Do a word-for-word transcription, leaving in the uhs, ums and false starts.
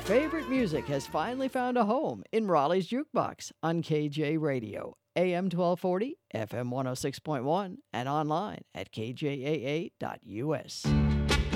favorite music has finally found a home in Raleigh's Jukebox on K J Radio, A M twelve forty, F M one oh six point one, and online at k j a a dot u s.